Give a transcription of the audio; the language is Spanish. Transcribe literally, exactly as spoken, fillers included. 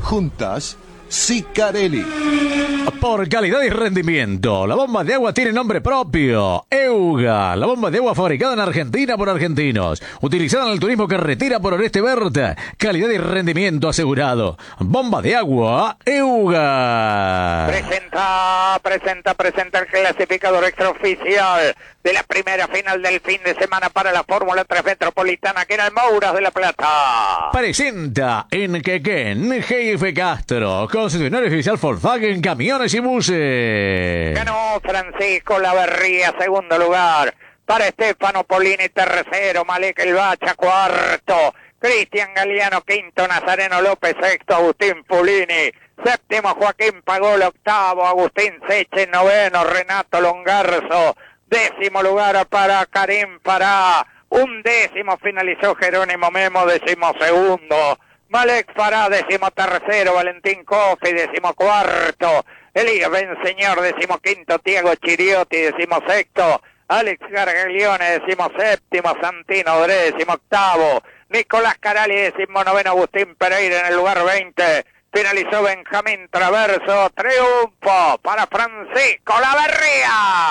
Juntas, Sicarelli. Por calidad y rendimiento, la bomba de agua tiene nombre propio. Euga, la bomba de agua fabricada en Argentina por argentinos. Utilizada en el turismo carretera por Oreste Berta. Calidad y rendimiento asegurado. Bomba de agua, Euga. Presenta, presenta, presenta el clasificador extraoficial de la primera final del fin de semana para la Fórmula tres Metropolitana, que era el Mouras de la Plata. Presenta en Quequén, G F Castro, concesionario oficial Volkswagen, camiones y buses. Ganó Francisco Laverría, segundo lugar. Para Estefano Polini, tercero. Malek El Bacha, cuarto. Cristian Galeano, quinto. Nazareno López, sexto. Agustín Pulini, séptimo. Joaquín Pagol, octavo. Agustín Seche, noveno. Renato Longarzo, décimo lugar para Karim Fará. Un décimo finalizó Jerónimo Memo, décimo segundo. Malek Fará, décimo tercero. Valentín Cofi, décimo cuarto. Elías Benseñor, décimo quinto. Tiago Chiriotti, décimo sexto. Alex Gargaglione, décimo séptimo. Santino Dre, décimo octavo. Nicolás Carali, décimo noveno. Agustín Pereira en el lugar veinte. Finalizó Benjamín Traverso. Triunfo para Francisco Laverría.